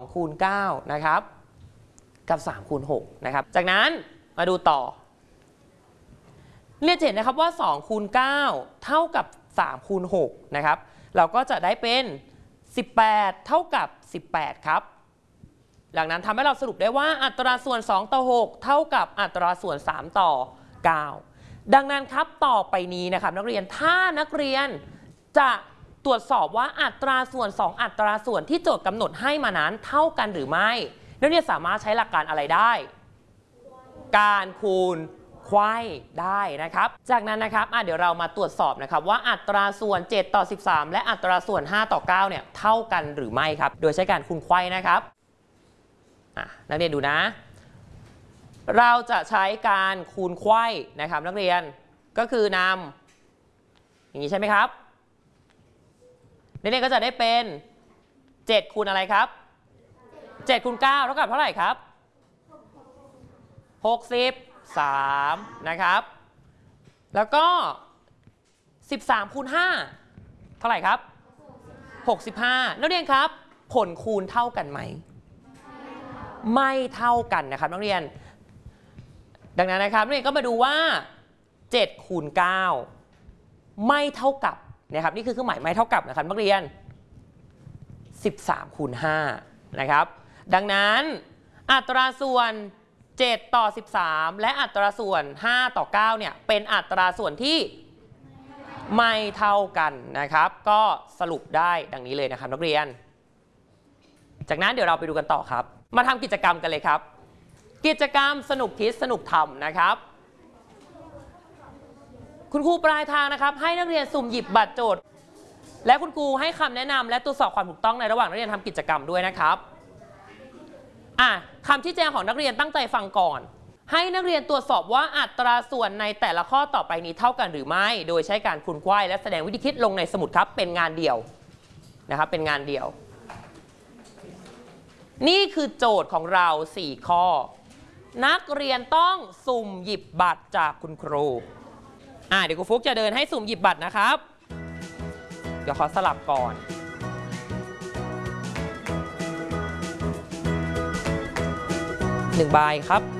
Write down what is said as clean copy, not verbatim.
2คูณ9นะครับกับ3คูณ6นะครับจากนั้นมาดูต่อเรียนเห็นนะครับว่า2คูณ9เท่ากับ3คูณ6นะครับเราก็จะได้เป็น18เท่ากับ18ครับดังนั้นทำให้เราสรุปได้ว่าอัตราส่วน2ต่อ6เท่ากับอัตราส่วน3ต่อ9ดังนั้นครับต่อไปนี้นะครับนักเรียนถ้านักเรียนจะตรวจสอบว่าอัตราส่วน2อัตราส่วนที่โจทย์กำหนดให้มานั้นเท่ากันหรือไม่นักเรียนสามารถใช้หลักการอะไรได้การคูณไขว้ได้นะครับจากนั้นนะครับเดี๋ยวเรามาตรวจสอบนะครับว่าอัตราส่วน7ต่อ13และอัตราส่วน5ต่อ9เนี่ยเท่ากันหรือไม่ครับโดยใช้การคูณไขว้นะครับนักเรียนดูนะเราจะใช้การคูณไขว้นะครับนักเรียนก็คือนำอย่างนี้ใช่ไหมครับนักเรียนก็จะได้เป็น7คูณอะไรครับ7คูณ9เท่ากับเท่าไหร่ครับ63นะครับแล้วก็13คูณ5เท่าไหร่ครับ65นักเรียนครับผลคูณเท่ากันไหมไม่เท่ากันนะครับนักเรียนดังนั้นนะครับนักเรียนก็มาดูว่า7คูณ9ไม่เท่ากับนะครับนี่คือเครื่องหมายไม่เท่ากับนะครับนักเรียน13คูณ5นะครับดังนั้นอัตราส่วน7ต่อ13และอัตราส่วน5ต่อ9เนี่ยเป็นอัตราส่วนที่ไม่เท่ากันนะครับก็สรุปได้ดังนี้เลยนะครับนักเรียนจากนั้นเดี๋ยวเราไปดูกันต่อครับมาทำกิจกรรมกันเลยครับกิจกรรมสนุกคิดสนุกทำนะครับคุณครูปลายทางนะครับให้นักเรียนสุ่มหยิบบัตรโจทย์และคุณครูให้คำแนะนำและตรวจสอบความถูกต้องในระหว่างนักเรียนทำกิจกรรมด้วยนะครับคำชี้แจงของนักเรียนตั้งใจฟังก่อนให้นักเรียนตรวจสอบว่าอัตราส่วนในแต่ละข้อต่อไปนี้เท่ากันหรือไม่โดยใช้การคูณไขว้และแสดงวิธีคิดลงในสมุดครับเป็นงานเดี่ยวนะครับเป็นงานเดี่ยวนี่คือโจทย์ของเรา4ข้อนักเรียนต้องสุ่มหยิบบัตรจากคุณครูเดี๋ยวครูฟุกจะเดินให้สุ่มหยิบบัตรนะครับเดี๋ยวขอสลับก่อน1 ใบครับ